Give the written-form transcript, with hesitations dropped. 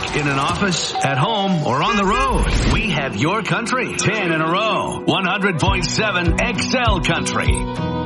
work, in an office, at home, or on the road. We have your country. 10 in a row. 100.7 XL Country.